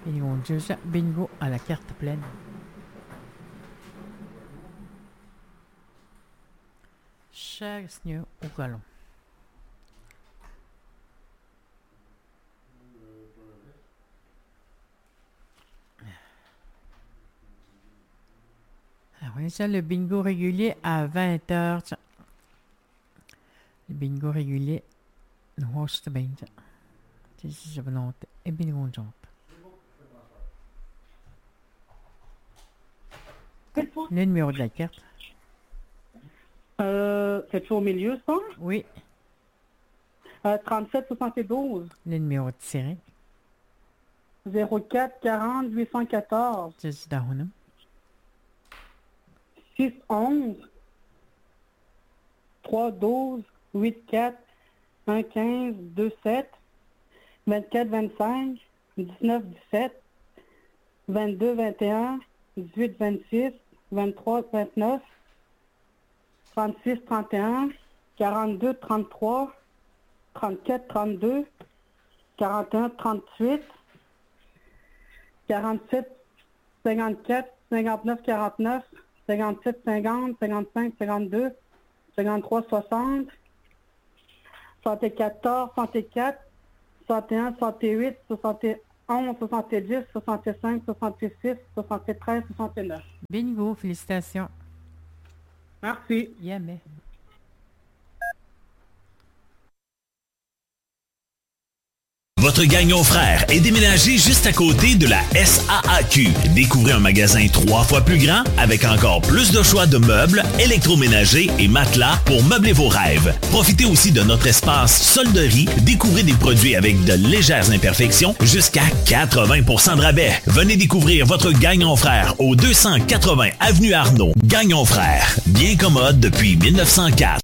Bingo Giusa, bingo à la carte pleine. Cher Seigneur au galon. Alors, on ça le bingo régulier à 20h. Le bingo régulier, le host bien. C'est ça, volonté. Et bingo jump. Le numéro de la carte. C'est au milieu, ça? Oui. 37-72. Le numéro de tiré. 04-40-814. C'est Dahunum. 6-11. 3-12. 8-4. 1-15. 2-7. 24-25. 19-17. 22-21. 18-26. 23-29. 36-31. 42-33. 34-32. 41-38. 47-54. 59-49. 57-50. 55-52. 53-60. 74, 64, 61, 68, 71, 70, 65, 66, 73, 69. Bingo, félicitations. Merci. Yeah, mais. Votre Gagnon Frère est déménagé juste à côté de la SAAQ. Découvrez un magasin 3 fois plus grand avec encore plus de choix de meubles, électroménagers et matelas pour meubler vos rêves. Profitez aussi de notre espace solderie. Découvrez des produits avec de légères imperfections jusqu'à 80% de rabais. Venez découvrir votre Gagnon Frère au 280 Avenue Arnaud. Gagnon Frère, bien commode depuis 1904.